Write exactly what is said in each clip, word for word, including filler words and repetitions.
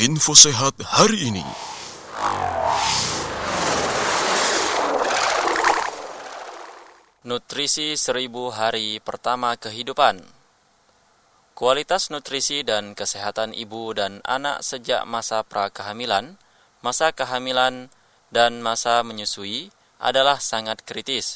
Info Sehat hari ini. Nutrisi seribu hari pertama kehidupan. Kualitas nutrisi dan kesehatan ibu dan anak sejak masa prakehamilan, masa kehamilan, dan masa menyusui adalah sangat kritis.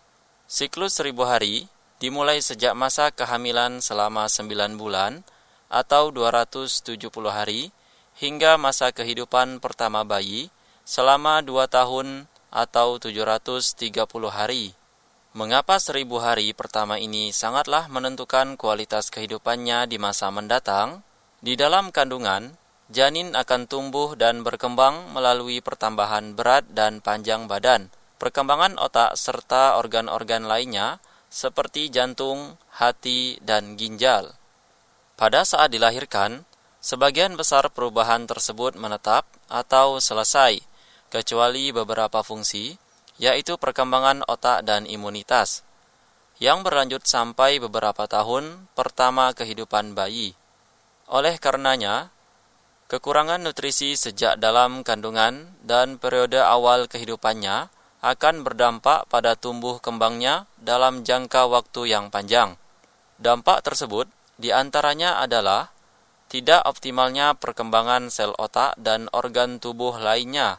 Siklus seribu hari dimulai sejak masa kehamilan selama sembilan bulan atau dua ratus tujuh puluh hari hingga masa kehidupan pertama bayi selama dua tahun atau tujuh ratus tiga puluh hari. Mengapa seribu hari pertama ini sangatlah menentukan kualitas kehidupannya di masa mendatang? Di dalam kandungan, janin akan tumbuh dan berkembang melalui pertambahan berat dan panjang badan, perkembangan otak serta organ-organ lainnya seperti jantung, hati, dan ginjal. Pada saat dilahirkan, sebagian besar perubahan tersebut menetap atau selesai, kecuali beberapa fungsi, yaitu perkembangan otak dan imunitas, yang berlanjut sampai beberapa tahun pertama kehidupan bayi. Oleh karenanya, kekurangan nutrisi sejak dalam kandungan dan periode awal kehidupannya akan berdampak pada tumbuh kembangnya dalam jangka waktu yang panjang. Dampak tersebut diantaranya adalah tidak optimalnya perkembangan sel otak dan organ tubuh lainnya,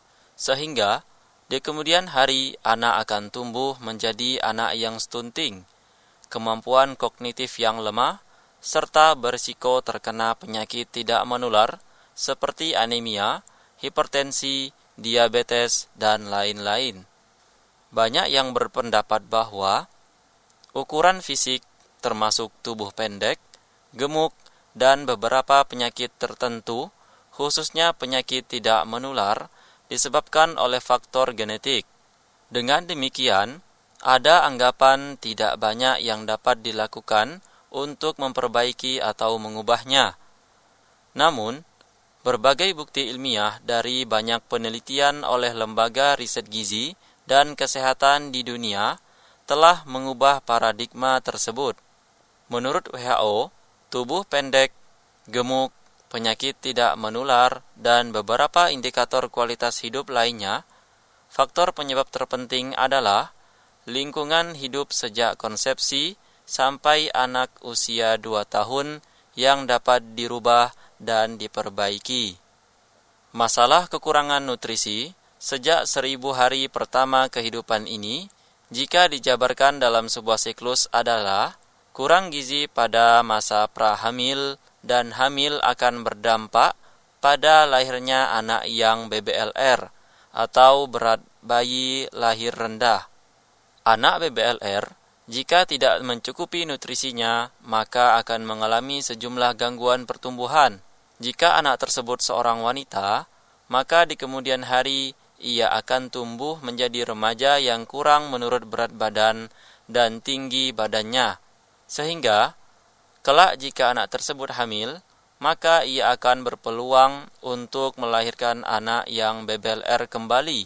sehingga di kemudian hari, anak akan tumbuh menjadi anak yang stunting, kemampuan kognitif yang lemah, serta berisiko terkena penyakit tidak menular seperti anemia, hipertensi, diabetes, dan lain-lain. Banyak yang berpendapat bahwa ukuran fisik termasuk tubuh pendek, gemuk, dan beberapa penyakit tertentu, khususnya penyakit tidak menular, disebabkan oleh faktor genetik. Dengan demikian, ada anggapan tidak banyak yang dapat dilakukan untuk memperbaiki atau mengubahnya. Namun, berbagai bukti ilmiah dari banyak penelitian oleh lembaga riset gizi dan kesehatan di dunia telah mengubah paradigma tersebut. Menurut W H O, tubuh pendek, gemuk, penyakit tidak menular, dan beberapa indikator kualitas hidup lainnya, faktor penyebab terpenting adalah lingkungan hidup sejak konsepsi sampai anak usia dua tahun yang dapat dirubah dan diperbaiki. Masalah kekurangan nutrisi sejak seribu hari pertama kehidupan ini, jika dijabarkan dalam sebuah siklus adalah kurang gizi pada masa prahamil, dan hamil akan berdampak pada lahirnya anak yang B B L R atau berat bayi lahir rendah. Anak B B L R jika tidak mencukupi nutrisinya, maka akan mengalami sejumlah gangguan pertumbuhan. Jika anak tersebut seorang wanita, maka di kemudian hari ia akan tumbuh menjadi remaja yang kurang menurut berat badan dan tinggi badannya. Sehingga kelak jika anak tersebut hamil, maka ia akan berpeluang untuk melahirkan anak yang B B L R kembali.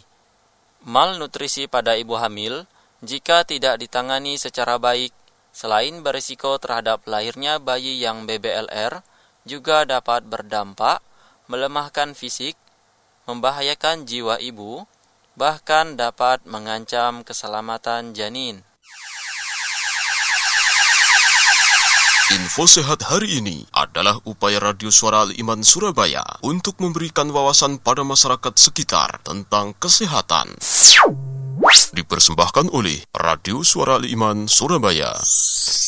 Malnutrisi pada ibu hamil, jika tidak ditangani secara baik, selain berisiko terhadap lahirnya bayi yang B B L R, juga dapat berdampak melemahkan fisik, membahayakan jiwa ibu, bahkan dapat mengancam keselamatan janin. Info Sehat hari ini adalah upaya Radio Suara Al-Iman Surabaya untuk memberikan wawasan pada masyarakat sekitar tentang kesehatan. Dipersembahkan oleh Radio Suara Al-Iman Surabaya.